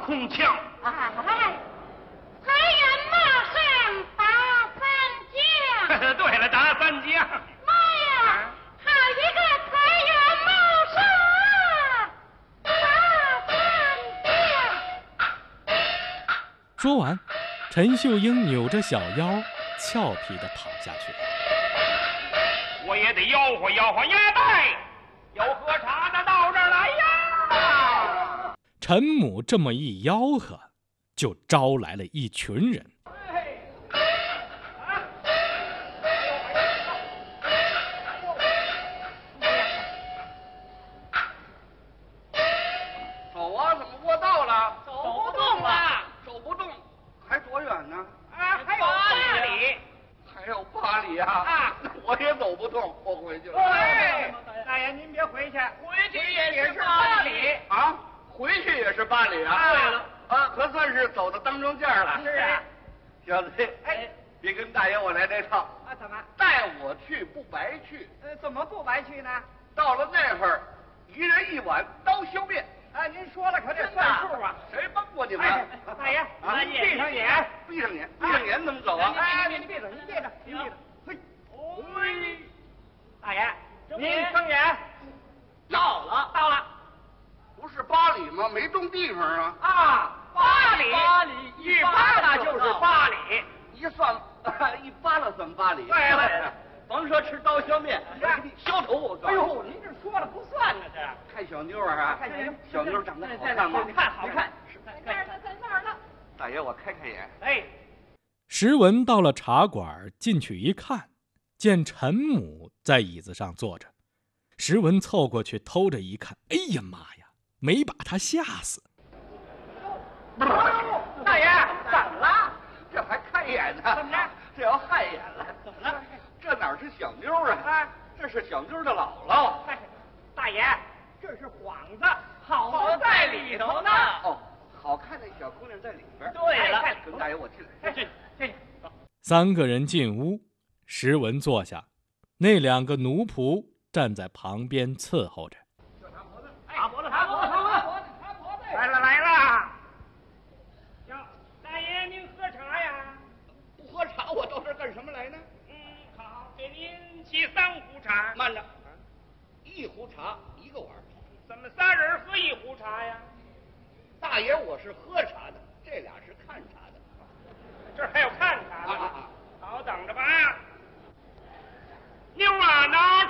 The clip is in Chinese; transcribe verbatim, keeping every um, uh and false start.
空腔。 哎，财源马上打三将。 对了，打三将。 妈呀，好一个财源茂盛，打三将！ 说完，陈秀英扭着小腰，俏皮地躺下去了。 我也得吆喝吆喝鸭蛋，有喝茶的到这儿来呀！ 陈母这么一吆喝，就招来了一群人。 走啊，怎么过道了？ 走不动了， 走不动，还多远呢？ 啊，还有八里。 还有八里啊！ 啊， 我也走不动，我回去了。 哎，大爷您别回去，回去也是八里啊，回去也是八里啊。 对了， 啊，可算是走到当中间了。 是啊， 小子， 哎， 别跟大爷我来这套。 啊，怎么？ 带我去不白去。 呃，怎么不白去呢？ 到了那会儿，一人一碗刀削面。 啊，您说了可得算数啊！ 谁帮过你们？ 哎，大爷， 啊， 您闭上眼， 闭上眼，闭上眼怎么走啊？ 哎，您闭着，您闭着，您闭着。嘿，嘿，大爷，您睁眼。到了，到了。 不是八里吗？没动地方啊。 啊，八里， 八里一扒拉就是八里， 一算一扒拉算八里。 对了， 甭说吃刀削面，我给你削头我告诉你。 哎呦，您这说了不算呢，这看小妞儿啊， 看小妞， 小妞长得好看吗？ 你看好看， 在那儿呢，在那儿呢。 大爷，我开开眼。 哎， 石文到了茶馆，进去一看，见陈母在椅子上坐着。石文凑过去偷着一看，哎呀妈呀，没把他吓死。 大爷，怎么了？ 这还开眼呢？ 怎么着？ 这要害眼了？ 怎么了？ 这哪是小妞啊？ 啊， 这是小妞的姥姥。 大爷，这是幌子，好在里头呢。 哦，好看的小姑娘在里边。 对了， 跟大爷我进来。 进进。 三个人进屋，石文坐下，那两个奴仆站在旁边伺候着。 茶婆子，茶婆子，茶婆子，茶婆子，来了来了。哟，大爷您喝茶呀？ 不喝茶，我到这儿干什么来呢？ 嗯，好，给您沏三壶茶。 慢着，一壶茶一个碗。 怎么仨人喝一壶茶呀？ 大爷，我是喝茶的，这俩是